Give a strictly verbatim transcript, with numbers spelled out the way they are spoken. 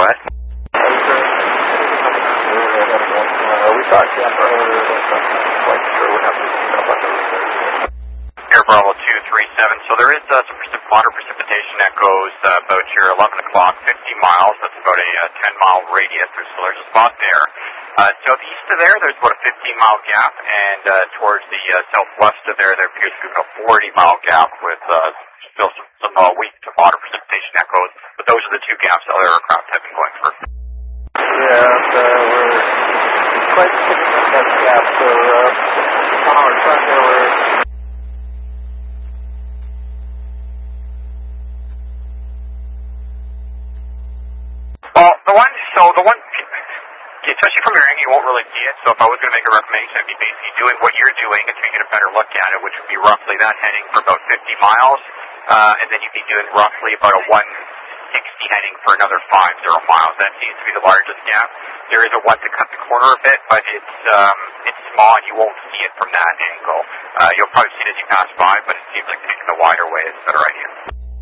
ahead. Uh, we thought, yeah, quite sure what happened about the Air Bravo two three seven. So there is uh, some precip- moderate precipitation that goes uh, about your eleven o'clock, fifty miles. That's about a uh, ten mile radius. There's, so there's a spot there. Uh, southeast of there, there's about a fifteen mile gap, and uh, towards the uh, southwest of there, there appears to be about a forty mile gap with uh, still some, some uh, weak to moderate precipitation that goes. But those are the two gaps that other aircraft have been going for. Yeah, uh, we're quite picking up that gap. So uh, on our front there, we're Well, the one, so the one, especially from your end, you won't really see it. So if I was going to make a recommendation, I'd be basically doing what you're doing until you get a better look at it, which would be roughly that heading for about fifty miles, uh, and then you'd be doing roughly about a one sixty heading for another five zero miles. That seems to be the largest gap. There is a one to cut the corner a bit, but it's um, it's small and you won't see it from that angle. Uh, you'll probably see it as you pass by, but it seems like taking the wider way is a better idea.